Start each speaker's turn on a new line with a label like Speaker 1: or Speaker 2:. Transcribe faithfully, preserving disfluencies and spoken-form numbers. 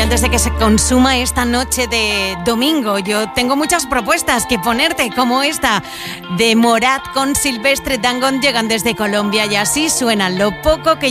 Speaker 1: antes de que se consuma esta noche de domingo, yo tengo muchas propuestas que ponerte, como esta de Morat con Silvestre Dangond, llegan desde Colombia y así suenan Lo poco que